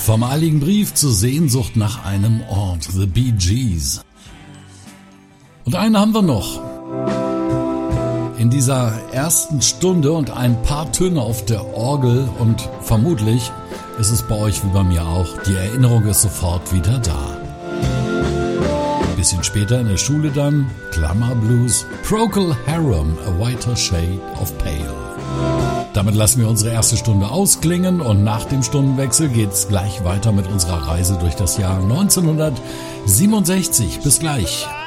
Vom eiligen Brief zur Sehnsucht nach einem Ort, The Bee Gees. Und einen haben wir noch. In dieser ersten Stunde und ein paar Töne auf der Orgel und vermutlich ist es bei euch wie bei mir auch. Die Erinnerung ist sofort wieder da. Ein bisschen später in der Schule dann Glamour Blues, Procol Harum, A Whiter Shade of Pale. Damit lassen wir unsere erste Stunde ausklingen und nach dem Stundenwechsel geht's gleich weiter mit unserer Reise durch das Jahr 1967. Bis gleich.